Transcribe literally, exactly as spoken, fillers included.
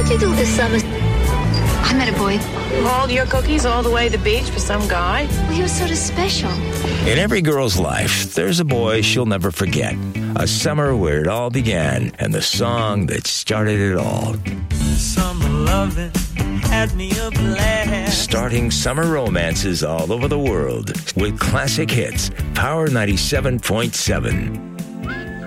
What'd you do this summer? I met a boy. Hauled your cookies all the way to the beach for some guy? Well, he was sort of special. In every girl's life, there's a boy she'll never forget. A summer where it all began, and the song that started it all. Summer loving had me a blast. Starting summer romances all over the world with classic hits. Power ninety-seven point seven.